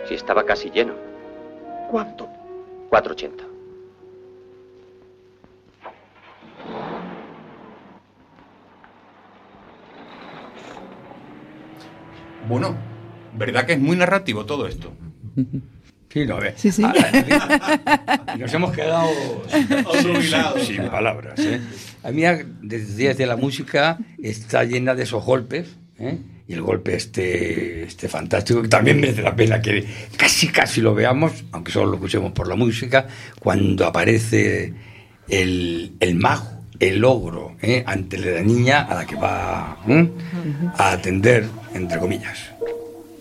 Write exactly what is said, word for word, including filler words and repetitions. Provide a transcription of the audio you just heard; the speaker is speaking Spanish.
Si estaba casi lleno. ¿Cuánto? cuatro ochenta. Bueno, ¿verdad que es muy narrativo todo esto? Sí, no, a ver. Sí, sí. Ah, nos hemos quedado sin, sin- sin palabras. ¿eh? A mí, desde, desde la música, está llena de esos golpes, ¿eh? Y el golpe este, este fantástico, que también merece la pena que casi casi lo veamos, aunque solo lo escuchemos por la música, cuando aparece el, el mago, el ogro, ¿eh? Ante la niña a la que va, ¿eh? a atender, entre comillas.